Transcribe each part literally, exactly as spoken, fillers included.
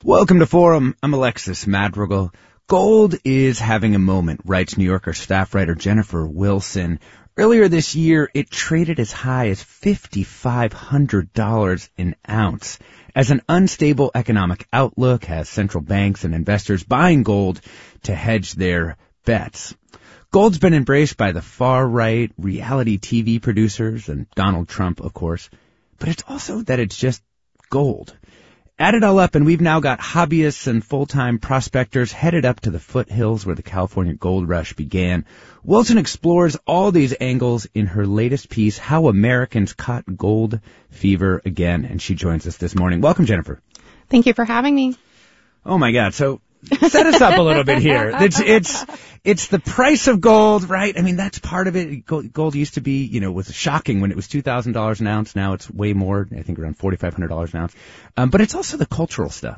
Welcome to Forum. I'm Alexis Madrigal. Gold is having a moment, writes New Yorker staff writer Jennifer Wilson. Earlier this year, it traded as high as five thousand five hundred dollars an ounce. As an unstable economic outlook has central banks and investors buying gold to hedge their bets. Gold's been embraced by the far-right reality T V producers and Donald Trump, of course. But it's also that it's just gold. Add it all up, and we've now got hobbyists and full-time prospectors headed up to the foothills where the California gold rush began. Wilson explores all these angles in her latest piece, How Americans Caught Gold Fever Again, and she joins us this morning. Welcome, Jennifer. Thank you for having me. Oh, my God. So set us up a little bit here. It's, it's, it's the price of gold, right? I mean, that's part of it. Gold used to be, you know, was shocking when it was two thousand dollars an ounce. Now it's way more, I think around four thousand five hundred dollars an ounce. Um, but it's also the cultural stuff.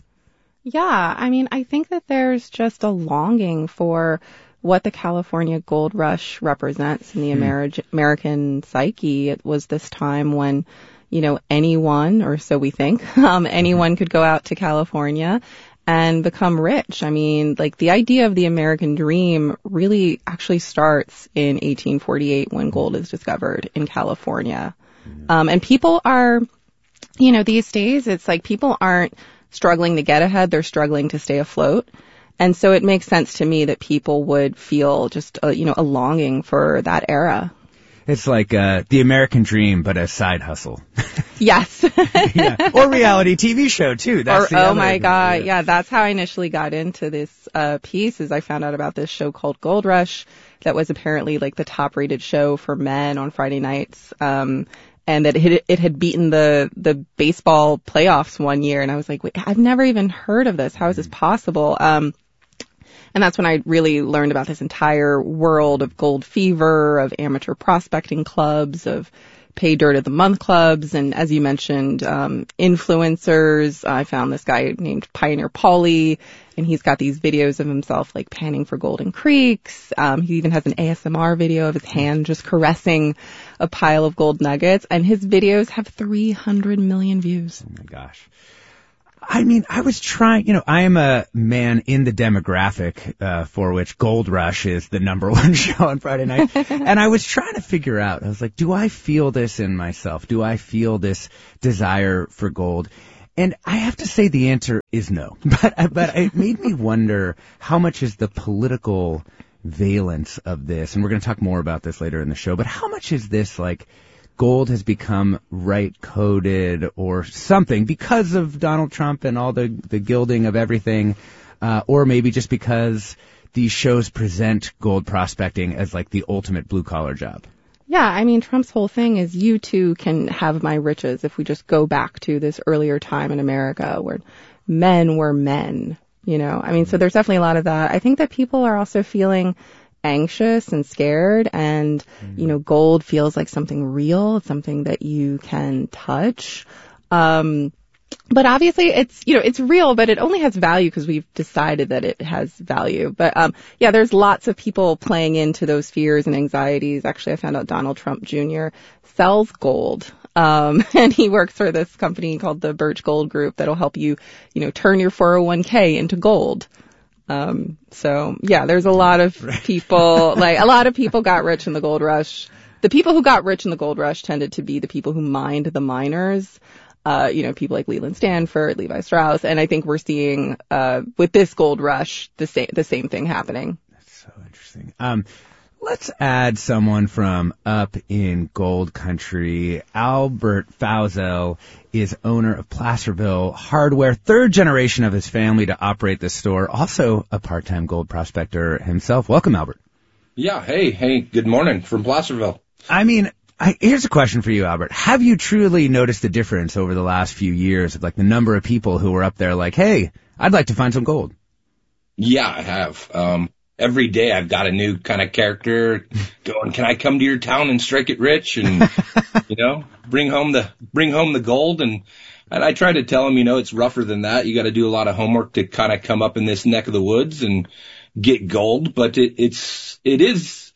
Yeah. I mean, I think that there's just a longing for what the California gold rush represents in the hmm. Ameri- American psyche. It was this time when, you know, anyone, or so we think, um, anyone could go out to California and become rich. I mean, like, the idea of the American dream really actually starts in eighteen forty-eight when gold is discovered in California. Um, and people are, you know, these days, it's like people aren't struggling to get ahead, they're struggling to stay afloat. And so it makes sense to me that people would feel just, a, you know, a longing for that era. It's like uh, the American dream, but a side hustle. Yes. Yeah. Or reality T V show, too. That's or, the oh, other, my God. Yeah. yeah, that's how I initially got into this uh, piece, is I found out about this show called Gold Rush that was apparently like the top-rated show for men on Friday nights, um, and that it, it had beaten the, the baseball playoffs one year. And I was like, wait, I've never even heard of this. How is this possible? Um And that's when I really learned about this entire world of gold fever, of amateur prospecting clubs, of pay dirt of the month clubs, and as you mentioned, um, influencers. I found this guy named Pioneer Pauly, and he's got these videos of himself like panning for Golden Creeks. Um, he even has an A S M R video of his hand just caressing a pile of gold nuggets, and his videos have three hundred million views. Oh my gosh. I mean, I was trying, you know, I am a man in the demographic uh, for which Gold Rush is the number one show on Friday night. And I was trying to figure out, I was like, do I feel this in myself? Do I feel this desire for gold? And I have to say the answer is no. But, but it made me wonder how much is the political valence of this? And we're going to talk more about this later in the show. But how much is this like gold has become right-coded or something because of Donald Trump and all the, the gilding of everything, uh, or maybe just because these shows present gold prospecting as like the ultimate blue-collar job? Yeah, I mean, Trump's whole thing is you too can have my riches if we just go back to this earlier time in America where men were men, you know? I mean, so there's definitely a lot of that. I think that people are also feeling anxious and scared, and mm-hmm. you know, gold feels like something real, something that you can touch. Um, but obviously it's, you know, it's real, but it only has value because we've decided that it has value. But, um, yeah, there's lots of people playing into those fears and anxieties. Actually, I found out Donald Trump Junior sells gold. Um, and he works for this company called the Birch Gold Group that'll help you, you know, turn your four oh one k into gold. Um, so yeah, there's a lot of people, like a lot of people got rich in the gold rush. The people who got rich in the gold rush tended to be the people who mined the miners, uh, you know, people like Leland Stanford, Levi Strauss. And I think we're seeing, uh, with this gold rush, the same, the same thing happening. That's so interesting. Um, let's add someone from up in gold country. Albert Fauzel is owner of Placerville Hardware, third generation of his family to operate the store, also a part-time gold prospector himself. Welcome, Albert. Yeah, hey, hey, good morning from Placerville. I mean, I, here's a question for you, Albert. Have you truly noticed the difference over the last few years of like the number of people who are up there like, hey, I'd like to find some gold? Yeah, I have. Um, every day I've got a new kind of character going, can I come to your town and strike it rich and, you know, bring home the, bring home the gold. And, and I try to tell them, you know, it's rougher than that. You got to do a lot of homework to kind of come up in this neck of the woods and get gold, but it, it's, it is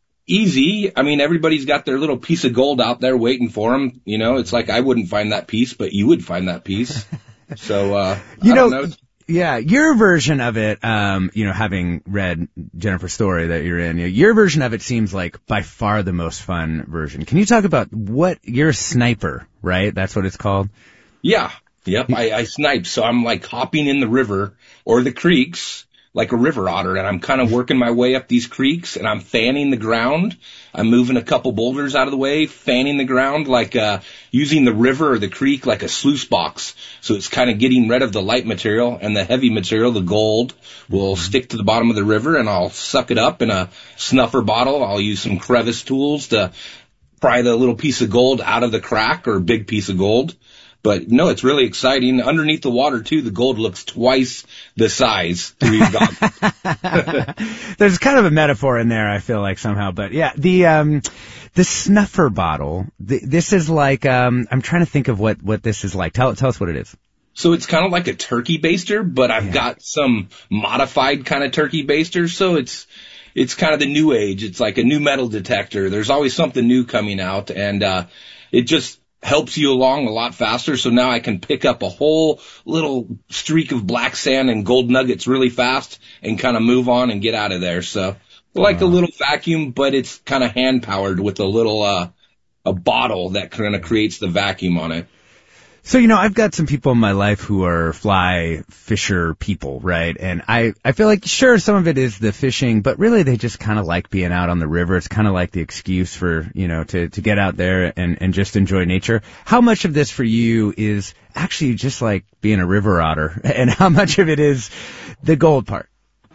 easy. I mean, everybody's got their little piece of gold out there waiting for them. You know, it's like I wouldn't find that piece, but you would find that piece. So, uh, you I know, don't know. Yeah, your version of it, um, you know, having read Jennifer's story that you're in, your version of it seems like by far the most fun version. Can you talk about what, you're a sniper, right? That's what it's called? Yeah. Yep. I, I snipe. So I'm like hopping in the river or the creeks like a river otter, and I'm kind of working my way up these creeks, and I'm fanning the ground. I'm moving a couple boulders out of the way, fanning the ground, like uh using the river or the creek like a sluice box. So it's kind of getting rid of the light material, and the heavy material, the gold, will stick to the bottom of the river, and I'll suck it up in a snuffer bottle. I'll use some crevice tools to pry the little piece of gold out of the crack, or big piece of gold. But no, it's really exciting. Underneath the water, too, the gold looks twice the size through your goggles. There's kind of a metaphor in there, I feel like, somehow. But yeah, the um, the snuffer bottle, the, this is like, um, I'm trying to think of what, what this is like. Tell, tell us what it is. So it's kind of like a turkey baster, but I've yeah. got some modified kind of turkey baster. So it's it's kind of the new age. It's like a new metal detector. There's always something new coming out, and uh, it just helps you along a lot faster. So now I can pick up a whole little streak of black sand and gold nuggets really fast and kind of move on and get out of there. So like uh, a little vacuum, but it's kind of hand powered with a little, uh, a bottle that kind of creates the vacuum on it. So, you know, I've got some people in my life who are fly fisher people, right? And I, I feel like, sure, some of it is the fishing, but really they just kind of like being out on the river. It's kind of like the excuse for, you know, to, to get out there and, and just enjoy nature. How much of this for you is actually just like being a river otter, and how much of it is the gold part?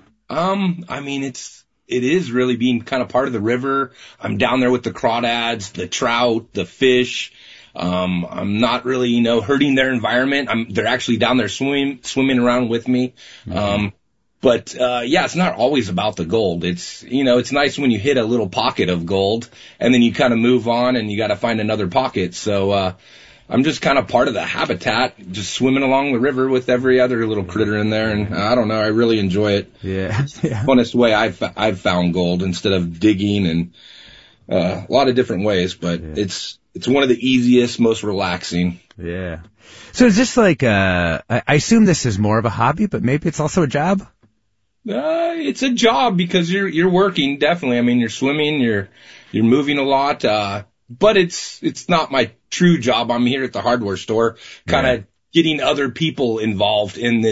Um, I mean, it's, it is really being kind of part of the river. I'm down there with the crawdads, the trout, the fish. Um, I'm not really, you know, hurting their environment. I'm, they're actually down there swimming, swimming around with me. Mm-hmm. Um, but, uh, yeah, it's not always about the gold. It's, you know, it's nice when you hit a little pocket of gold and then you kind of move on and you got to find another pocket. So, uh, I'm just kind of part of the habitat, just swimming along the river with every other little critter in there. And I don't know, I really enjoy it. Yeah. yeah. Funnest way I've, I've found gold instead of digging, and, uh, a lot of different ways, but yeah. it's, It's one of the easiest, most relaxing. Yeah. So is this like, uh, I assume this is more of a hobby, but maybe it's also a job? Uh, it's a job because you're, you're working, definitely. I mean, you're swimming, you're, you're moving a lot, uh, but it's, it's not my true job. I'm here at the hardware store, kind of yeah. getting other people involved in this.